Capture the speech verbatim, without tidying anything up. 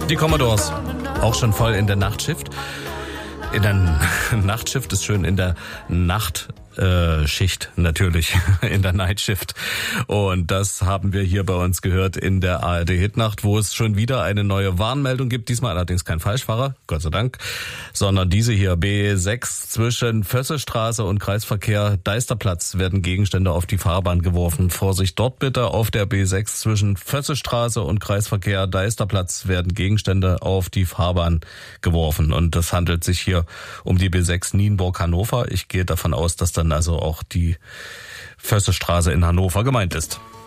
Die Commodores, auch schon voll in der Nachtschicht. In der Nachtschicht ist schön, in der Nacht. Äh, Schicht natürlich, in der Nightshift. Und das haben wir hier bei uns gehört in der A R D-Hitnacht, wo es schon wieder eine neue Warnmeldung gibt. Diesmal allerdings kein Falschfahrer, Gott sei Dank, sondern diese hier, B sechs zwischen Vössestraße und Kreisverkehr Deisterplatz werden Gegenstände auf die Fahrbahn geworfen. Vorsicht dort bitte, auf der B sechs zwischen Vössestraße und Kreisverkehr Deisterplatz werden Gegenstände auf die Fahrbahn geworfen. Und das handelt sich hier um die B sechs Nienburg-Hannover. Ich gehe davon aus, dass dann also auch die Vössestraße in Hannover gemeint ist.